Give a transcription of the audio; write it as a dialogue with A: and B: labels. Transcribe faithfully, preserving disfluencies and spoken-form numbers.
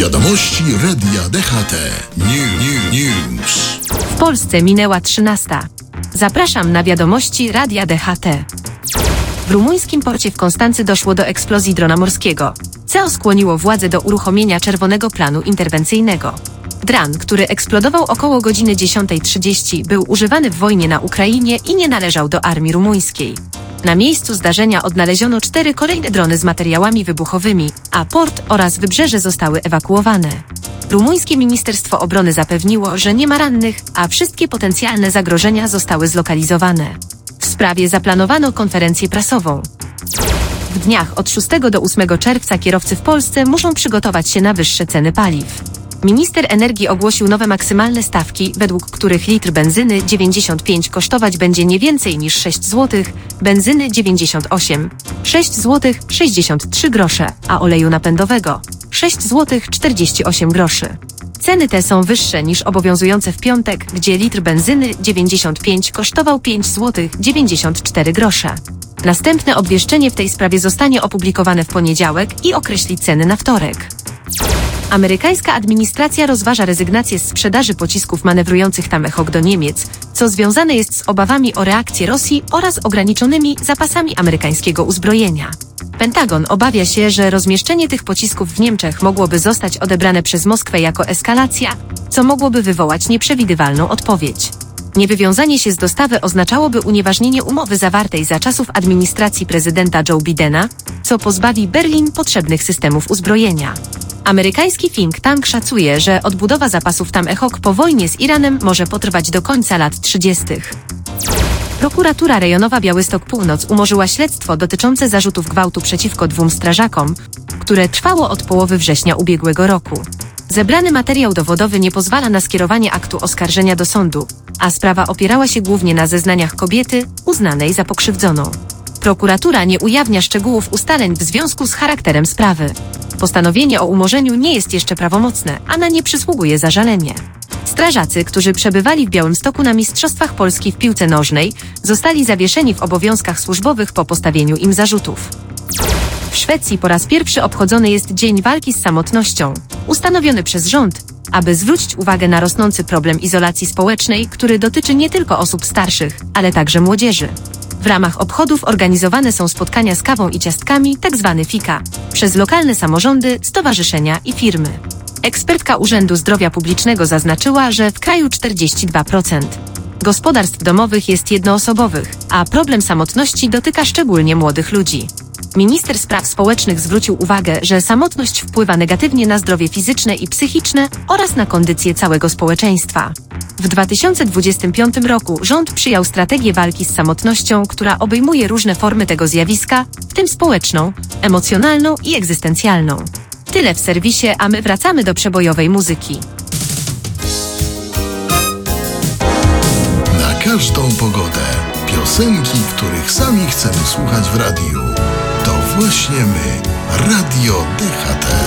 A: Wiadomości Radia D H T. New, new, news.
B: W Polsce minęła trzynasta. Zapraszam na wiadomości Radia D H T. W rumuńskim porcie w Konstancy doszło do eksplozji drona morskiego, co skłoniło władze do uruchomienia Czerwonego Planu Interwencyjnego. Dron, który eksplodował około godziny dziesiątej trzydzieści, był używany w wojnie na Ukrainie i nie należał do armii rumuńskiej. Na miejscu zdarzenia odnaleziono cztery kolejne drony z materiałami wybuchowymi, a port oraz wybrzeże zostały ewakuowane. Rumuńskie Ministerstwo Obrony zapewniło, że nie ma rannych, a wszystkie potencjalne zagrożenia zostały zlokalizowane. W sprawie zaplanowano konferencję prasową. W dniach od szóstego do ósmego czerwca kierowcy w Polsce muszą przygotować się na wyższe ceny paliw. Minister energii ogłosił nowe maksymalne stawki, według których litr benzyny dziewięćdziesiąt pięć kosztować będzie nie więcej niż sześć złotych, benzyny dziewięćdziesiąt osiem, sześć złotych sześćdziesiąt trzy grosze, a oleju napędowego sześć złotych czterdzieści osiem groszy. Ceny te są wyższe niż obowiązujące w piątek, gdzie litr benzyny dziewięćdziesiąt pięć kosztował pięć złotych dziewięćdziesiąt cztery grosze. Następne obwieszczenie w tej sprawie zostanie opublikowane w poniedziałek i określi ceny na wtorek. Amerykańska administracja rozważa rezygnację z sprzedaży pocisków manewrujących Tomahawk do Niemiec, co związane jest z obawami o reakcję Rosji oraz ograniczonymi zapasami amerykańskiego uzbrojenia. Pentagon obawia się, że rozmieszczenie tych pocisków w Niemczech mogłoby zostać odebrane przez Moskwę jako eskalacja, co mogłoby wywołać nieprzewidywalną odpowiedź. Niewywiązanie się z dostawy oznaczałoby unieważnienie umowy zawartej za czasów administracji prezydenta Joe Bidena, co pozbawi Berlin potrzebnych systemów uzbrojenia. Amerykański think tank szacuje, że odbudowa zapasów Tomahawk po wojnie z Iranem może potrwać do końca lat trzydziestych. Prokuratura rejonowa Białystok Północ umorzyła śledztwo dotyczące zarzutów gwałtu przeciwko dwóm strażakom, które trwało od połowy września ubiegłego roku. Zebrany materiał dowodowy nie pozwala na skierowanie aktu oskarżenia do sądu, a sprawa opierała się głównie na zeznaniach kobiety, uznanej za pokrzywdzoną. Prokuratura nie ujawnia szczegółów ustaleń w związku z charakterem sprawy. Postanowienie o umorzeniu nie jest jeszcze prawomocne, a na nie przysługuje zażalenie. Strażacy, którzy przebywali w Białymstoku na Mistrzostwach Polski w piłce nożnej, zostali zawieszeni w obowiązkach służbowych po postawieniu im zarzutów. W Szwecji po raz pierwszy obchodzony jest Dzień Walki z Samotnością, ustanowiony przez rząd, aby zwrócić uwagę na rosnący problem izolacji społecznej, który dotyczy nie tylko osób starszych, ale także młodzieży. W ramach obchodów organizowane są spotkania z kawą i ciastkami, tzw. fika, przez lokalne samorządy, stowarzyszenia i firmy. Ekspertka Urzędu Zdrowia Publicznego zaznaczyła, że w kraju czterdzieści dwa procent gospodarstw domowych jest jednoosobowych, a problem samotności dotyka szczególnie młodych ludzi. Minister Spraw Społecznych zwrócił uwagę, że samotność wpływa negatywnie na zdrowie fizyczne i psychiczne oraz na kondycję całego społeczeństwa. W dwa tysiące dwudziestym piątym roku rząd przyjął strategię walki z samotnością, która obejmuje różne formy tego zjawiska, w tym społeczną, emocjonalną i egzystencjalną. Tyle w serwisie, a my wracamy do przebojowej muzyki.
A: Na każdą pogodę. Piosenki, których sami chcemy słuchać w radiu. To właśnie my, Radio D H T.